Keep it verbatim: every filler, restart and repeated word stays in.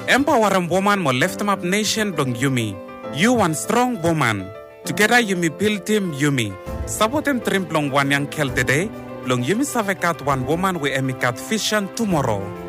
Empower a woman mo lift up nation blong Yumi. You one strong woman. Together Yumi build team Yumi. Support him trim blong one young kel today. Blong Yumi savekat one woman we emikat vision tomorrow.